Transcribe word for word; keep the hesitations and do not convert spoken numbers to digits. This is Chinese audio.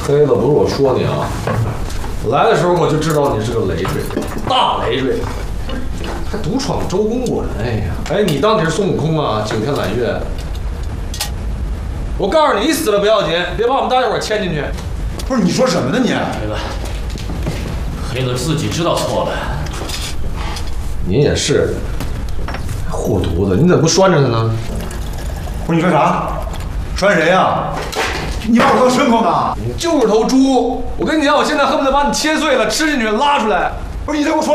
黑子，不是我说你啊，我来的时候我就知道你是个累赘，大累赘，还独闯周公馆。哎呀，哎，你当你是孙悟空啊？九天揽月。我告诉你，你死了不要紧，别把我们大家伙牵进去。 不是你说什么呢你？ 黑子，黑子自己知道错了。 您也是，护犊子，你怎么不拴着他呢？ 不是你说啥？拴谁呀？你把我当牲口呢？ 你就是头猪！我跟你讲，我现在恨不得把你切碎了吃进去，拉出来。 不是你再给我说。